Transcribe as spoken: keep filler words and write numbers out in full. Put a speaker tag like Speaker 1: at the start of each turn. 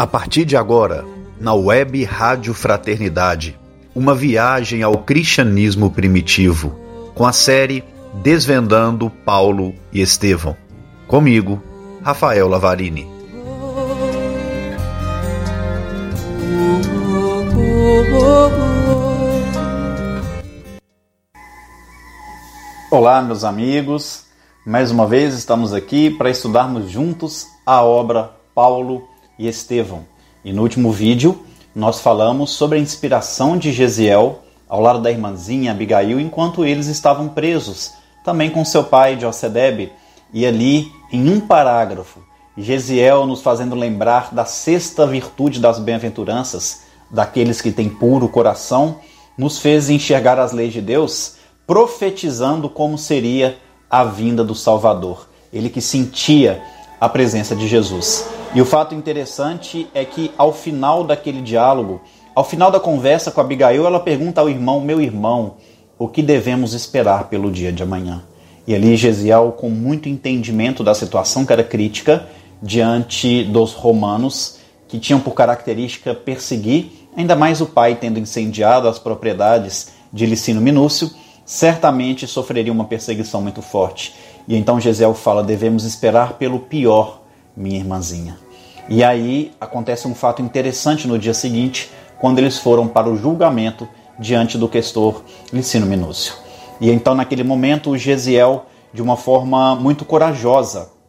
Speaker 1: A partir de agora, na Web Rádio Fraternidade, uma viagem ao cristianismo primitivo, com a série Desvendando Paulo e Estevão. Comigo, Rafael Lavarini.
Speaker 2: Olá, meus amigos. Mais uma vez estamos aqui para estudarmos juntos a obra Paulo e Estevão. E no último vídeo nós falamos sobre a inspiração de Gesiel ao lado da irmãzinha Abigail enquanto eles estavam presos, também com seu pai Josedebe, e ali em um parágrafo, Gesiel nos fazendo lembrar da sexta virtude das bem-aventuranças, daqueles que têm puro coração, nos fez enxergar as leis de Deus, profetizando como seria a vinda do Salvador. Ele que sentia a presença de Jesus. E o fato interessante é que ao final daquele diálogo, ao final da conversa com Abigail, ela pergunta ao irmão, meu irmão, o que devemos esperar pelo dia de amanhã? E ali Gesiel, com muito entendimento da situação que era crítica, diante dos romanos, que tinham por característica perseguir, ainda mais o pai tendo incendiado as propriedades de Licínio Minúcio, certamente sofreria uma perseguição muito forte. E então Gesiel fala, devemos esperar pelo pior, minha irmãzinha. E aí acontece um fato interessante no dia seguinte, quando eles foram para o julgamento diante do questor Licínio Minúcio. E então naquele momento o Gesiel, de uma forma muito corajosa,